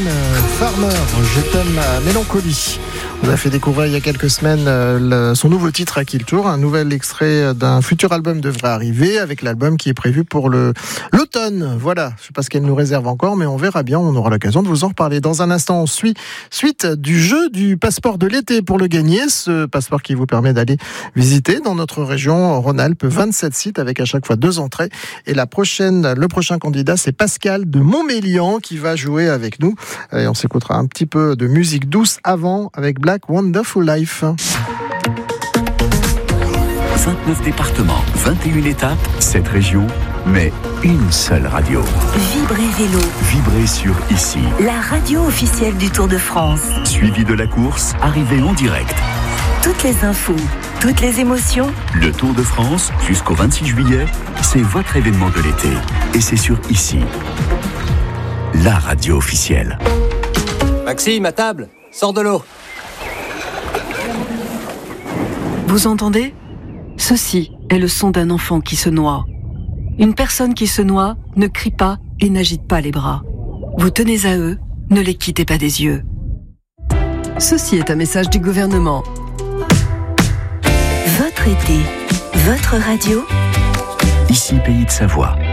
Farmer, je t'aime mélancolie. On a fait découvrir il y a quelques semaines son nouveau titre à Kill Tour. Un nouvel extrait d'un futur album devrait arriver, avec l'album qui est prévu pour l'automne. Voilà, je ne sais pas ce qu'elle nous réserve encore, mais on verra bien, on aura l'occasion de vous en reparler. Dans un instant, on suit suite du jeu du passeport de l'été pour le gagner. Ce passeport qui vous permet d'aller visiter dans notre région Rhône-Alpes 27 sites avec à chaque fois 2 entrées. Et le prochain candidat, c'est Pascal de Montmélian qui va jouer avec nous. Et on s'écoutera un petit peu de musique douce avant avec Black Wonderful Life. 29 départements, 21 étapes, 7 régions, mais une seule radio. Vibrez Vélo. Vibrez sur Ici. La radio officielle du Tour de France. Suivi de la course, arrivée en direct. Toutes les infos, toutes les émotions. Le Tour de France, jusqu'au 26 juillet, c'est votre événement de l'été. Et c'est sur Ici. La radio officielle. Maxime, à table, sors de l'eau. Vous entendez ? Ceci est le son d'un enfant qui se noie. Une personne qui se noie ne crie pas et n'agite pas les bras. Vous tenez à eux, ne les quittez pas des yeux. Ceci est un message du gouvernement. Votre été, votre radio. Ici, Pays de Savoie.